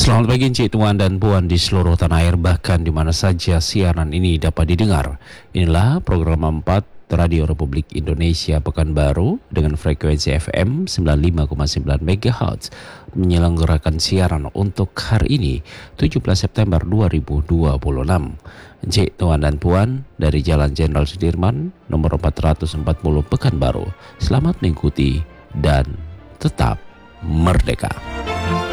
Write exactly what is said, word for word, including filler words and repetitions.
Selamat pagi Encik, Tuan dan Puan di seluruh tanah air, bahkan di mana saja siaran ini dapat didengar. Inilah program empat Radio Republik Indonesia Pekanbaru dengan frekuensi F M sembilan puluh lima koma sembilan megahertz menyelenggarakan siaran untuk hari ini tujuh belas September dua ribu dua puluh enam. Encik, Tuan dan Puan dari Jalan Jenderal Sudirman nomor empat ratus empat puluh Pekanbaru, selamat mengikuti dan tetap merdeka.